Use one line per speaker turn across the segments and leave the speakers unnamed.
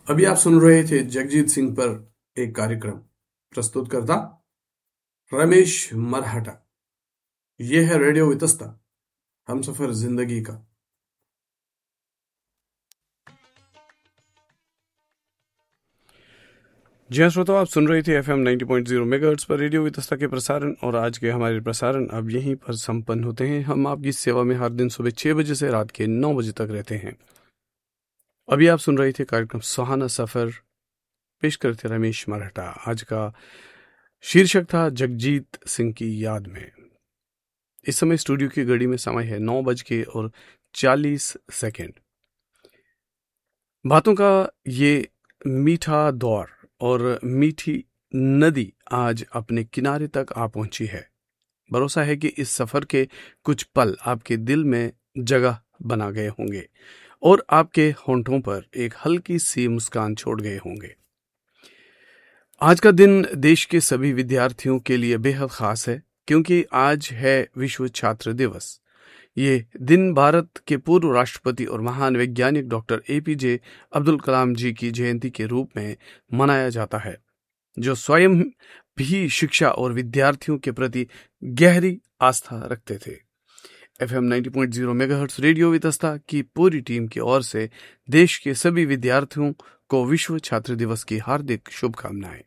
अभी आप सुन रहे थे जगजीत सिंह पर एक कार्यक्रम। प्रस्तुत करता रमेश मरहटा। ये है रेडियो वितस्ता, हम सफर जिंदगी का।
जी हाँ श्रोताओ, आप सुन रहे थे FM 90.0 मेगाहर्ट्ज पर रेडियो वितस्ता के प्रसारण। और आज के हमारे प्रसारण अब यहीं पर संपन्न होते हैं। हम आपकी सेवा में हर दिन सुबह 6 बजे से रात के 9 बजे तक रहते हैं। अभी आप सुन रहे थे कार्यक्रम सुहाना सफर, पेश करते रमेश मराठा। आज का शीर्षक था जगजीत सिंह की याद में। इस समय स्टूडियो की घड़ी में समय है 9:40। बातों का ये मीठा दौर और मीठी नदी आज अपने किनारे तक आ पहुंची है। भरोसा है कि इस सफर के कुछ पल आपके दिल में जगह बना गए होंगे और आपके होंठों पर एक हल्की सी मुस्कान छोड़ गए होंगे। आज का दिन देश के सभी विद्यार्थियों के लिए बेहद खास है, क्योंकि आज है विश्व छात्र दिवस। ये दिन भारत के पूर्व राष्ट्रपति और महान वैज्ञानिक डॉक्टर APJ अब्दुल कलाम जी की जयंती के रूप में मनाया जाता है, जो स्वयं भी शिक्षा और विद्यार्थियों के प्रति गहरी आस्था रखते थे। FM 90.0 मेगाहर्ट्ज रेडियो वितस्ता की पूरी टीम की ओर से देश के सभी विद्यार्थियों को विश्व छात्र दिवस की हार्दिक शुभकामनाएं।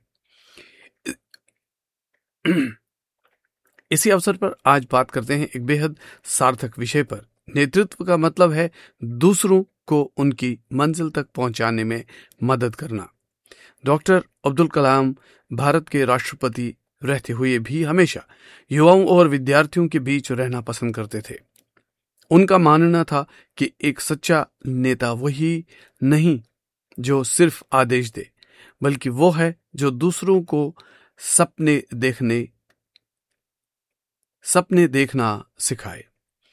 इसी अवसर पर आज बात करते हैं एक बेहद सार्थक विषय पर। नेतृत्व का मतलब है दूसरों को उनकी मंजिल तक पहुंचाने में मदद करना। डॉक्टर अब्दुल कलाम भारत के राष्ट्रपति रहते हुए भी हमेशा युवाओं और विद्यार्थियों के बीच रहना पसंद करते थे। उनका मानना था कि एक सच्चा नेता वही नहीं जो सिर्फ आदेश दे, बल्कि वो है जो दूसरों को सपने देखना सिखाए,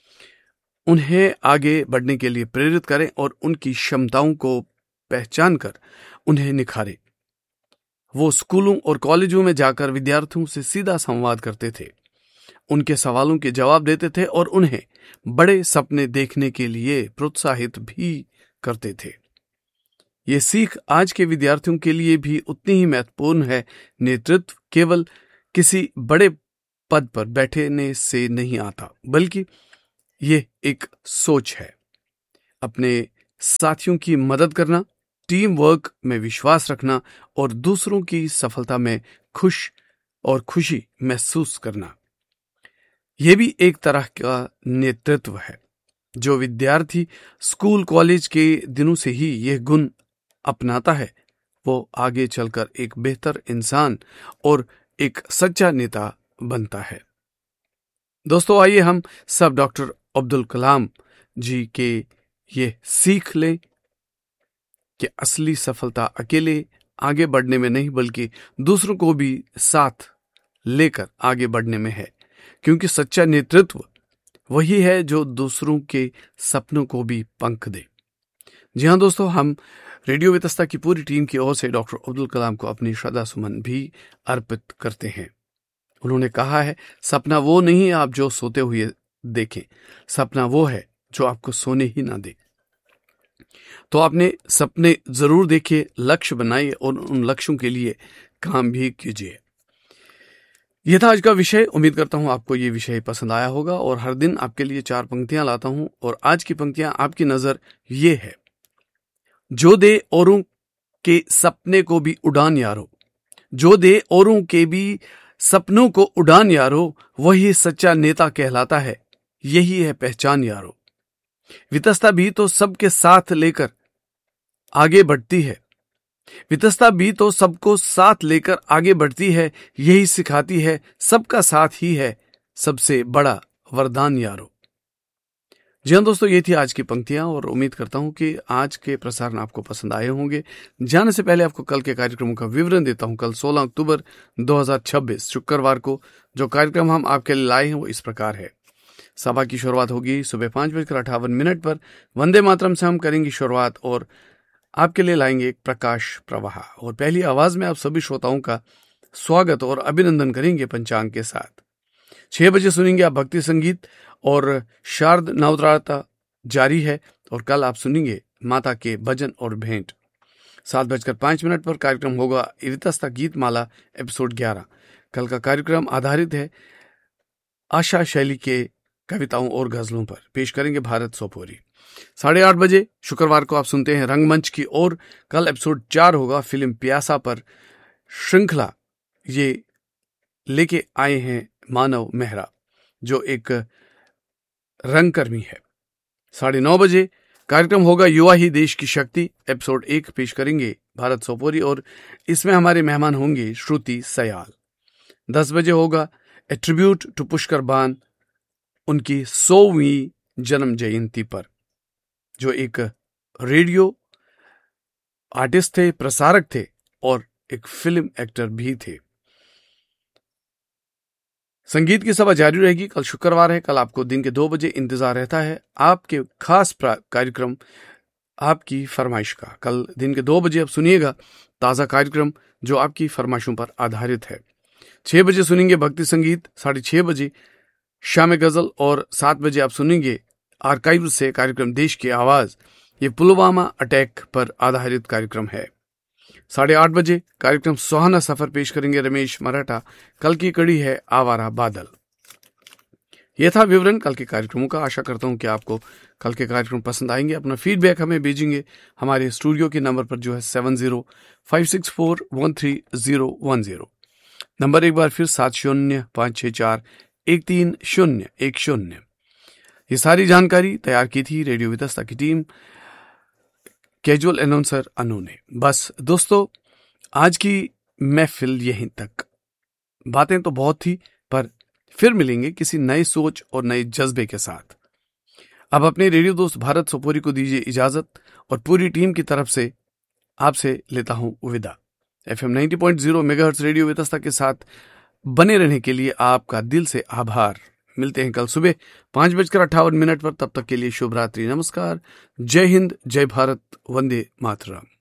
उन्हें आगे बढ़ने के लिए प्रेरित करें और उनकी क्षमताओं को पहचान कर उन्हें निखारे। वो स्कूलों और कॉलेजों में जाकर विद्यार्थियों से सीधा संवाद करते थे, उनके सवालों के जवाब देते थे और उन्हें बड़े सपने देखने के लिए प्रोत्साहित भी करते थे। ये सीख आज के विद्यार्थियों के लिए भी उतनी ही महत्वपूर्ण है। नेतृत्व केवल किसी बड़े पद पर बैठने से नहीं आता, बल्कि ये एक सोच है। अपने साथियों की मदद करना, टीम वर्क में विश्वास रखना और दूसरों की सफलता में खुशी महसूस करना, यह भी एक तरह का नेतृत्व है। जो विद्यार्थी स्कूल कॉलेज के दिनों से ही यह गुण अपनाता है, वो आगे चलकर एक बेहतर इंसान और एक सच्चा नेता बनता है। दोस्तों, आइए हम सब डॉक्टर अब्दुल कलाम जी के ये सीख लें कि असली सफलता अकेले आगे बढ़ने में नहीं, बल्कि दूसरों को भी साथ लेकर आगे बढ़ने में है। क्योंकि सच्चा नेतृत्व वही है जो दूसरों के सपनों को भी पंख दे। जी हाँ दोस्तों, हम रेडियो वितस्ता की पूरी टीम की ओर से डॉक्टर अब्दुल कलाम को अपनी श्रद्धा सुमन भी अर्पित करते हैं। उन्होंने कहा है, सपना वो नहीं आप जो सोते हुए देखें, सपना वो है जो आपको सोने ही ना दे। तो आपने सपने जरूर देखिए, लक्ष्य बनाइए और उन लक्ष्यों के लिए काम भी कीजिए। यह था आज का विषय। उम्मीद करता हूं आपको ये विषय पसंद आया होगा। और हर दिन आपके लिए 4 पंक्तियां लाता हूं, और आज की पंक्तियां आपकी नजर ये है। जो दे औरों के सपने को भी उड़ान यारो, जो दे औरों के भी सपनों को उड़ान यारो, वही सच्चा नेता कहलाता है, यही है पहचान यारो। वितस्ता भी तो सबके साथ लेकर आगे बढ़ती है, वितस्ता भी तो सबको साथ लेकर आगे बढ़ती है, यही सिखाती है सबका साथ ही है सबसे बड़ा वरदान यारो। जी हाँ दोस्तों, ये थी आज की पंक्तियां, और उम्मीद करता हूं कि आज के प्रसारण आपको पसंद आए होंगे। जाने से पहले आपको कल के कार्यक्रमों का विवरण देता हूं। कल 16 अक्टूबर 2026 शुक्रवार को जो कार्यक्रम हम आपके लिए लाए हैं वो इस प्रकार है। सभा की शुरुआत होगी सुबह 5:58 पर। वंदे मातरम से हम करेंगे शुरुआत और आपके लिए लाएंगे एक प्रकाश प्रवाह, और पहली आवाज में आप सभी श्रोताओं का स्वागत और अभिनंदन करेंगे पंचांग के साथ। 6 बजे सुनेंगे आप भक्ति संगीत, और शारद नवरात्र जारी है, और कल आप सुनेंगे माता के भजन और भेंट। 7:05 पर कार्यक्रम होगा वितस्ता गीत माला एपिसोड 11। कल का कार्यक्रम आधारित है आशा शैली के कविताओं और गजलों पर। पेश करेंगे भारत सोपोरी। 8:30 बजे शुक्रवार को आप सुनते हैं रंगमंच की ओर। कल एपिसोड 4 होगा फिल्म प्यासा पर श्रृंखला। ये लेके आए हैं मानव मेहरा जो एक रंगकर्मी है। 9:30 बजे कार्यक्रम होगा युवा ही देश की शक्ति एपिसोड 1। पेश करेंगे भारत सोपोरी और इसमें हमारे मेहमान होंगे श्रुति सयाल। 10 बजे होगा ए ट्रिब्यूट टू पुष्कर बान, उनकी 100वीं जन्म जयंती पर, जो एक रेडियो आर्टिस्ट थे, प्रसारक थे और एक फिल्म एक्टर भी थे। संगीत की सभा जारी रहेगी। कल शुक्रवार है। कल आपको दिन के 2 बजे इंतजार रहता है आपके खास कार्यक्रम आपकी फरमाइश का। कल दिन के 2 बजे आप सुनिएगा ताजा कार्यक्रम जो आपकी फरमाइशों पर आधारित है। 6 बजे सुनेंगे भक्ति संगीत, 6:30 बजे शाम गजल और 7 बजे आप सुनेंगे आर्काइव से कार्यक्रम देश की आवाज। ये पुलवामा अटैक पर आधारित कार्यक्रम है। 8:30 बजे कार्यक्रम सुहाना सफर पेश करेंगे रमेश मराठा। कल की कड़ी है आवारा बादल। यह था विवरण कल के कार्यक्रमों का। आशा करता हूं कि आपको कल के कार्यक्रम पसंद आएंगे। अपना फीडबैक हमें भेजेंगे हमारे स्टूडियो के नंबर पर जो है 7056413010। नंबर एक बार फिर 7056413010। ये सारी जानकारी तैयार की थी रेडियो वितस्ता की टीम, कैजुअल अनाउंसर अनु ने। बस दोस्तों, आज की महफिल यहीं तक। बातें तो बहुत थी, पर फिर मिलेंगे किसी नई सोच और नए जज्बे के साथ। अब अपने रेडियो दोस्त भारत सोपोरी को दीजिए इजाजत और पूरी टीम की तरफ से आपसे लेता हूं विदा। FM 90.0 मेगाहर्ट्ज रेडियो वितस्ता के साथ बने रहने के लिए आपका दिल से आभार। मिलते हैं कल सुबह 5:58 पर। तब तक के लिए शुभ रात्रि, नमस्कार, जय हिंद, जय भारत, वंदे मातरम।